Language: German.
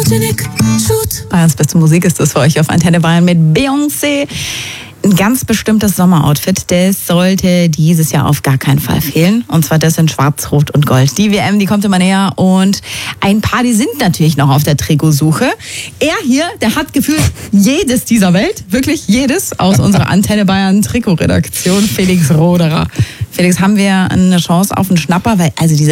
Bayerns beste Musik ist das für euch auf Antenne Bayern mit Beyoncé. Ein ganz bestimmtes Sommeroutfit, das sollte dieses Jahr auf gar keinen Fall fehlen. Und zwar das in Schwarz, Rot und Gold. Die WM, die kommt immer näher und ein paar, die sind natürlich noch auf der Trikotsuche. Er hier, der hat gefühlt jedes dieser Welt, wirklich jedes, aus unserer Antenne Bayern Trikotredaktion, Felix Roderer. Felix, haben wir eine Chance auf einen Schnapper? Weil also diese